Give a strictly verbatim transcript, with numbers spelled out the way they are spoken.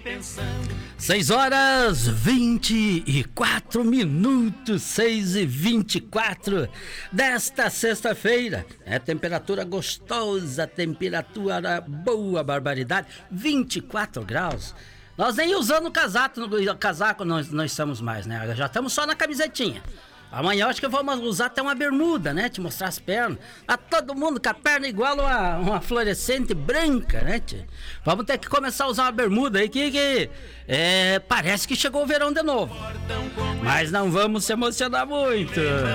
seis horas vinte e quatro minutos, seis e vinte e quatro desta sexta-feira. É temperatura gostosa, temperatura boa, barbaridade, vinte e quatro graus. Nós nem usando casaco, casaco nós, nós estamos mais, né? Já estamos só na camisetinha. Amanhã eu acho que vamos usar até uma bermuda, né? Te mostrar as pernas. Tá todo mundo com a perna igual uma, uma fluorescente branca, né? Tchê? Vamos ter que começar a usar uma bermuda aí que, que é, parece que chegou o verão de novo. Mas não vamos se emocionar muito.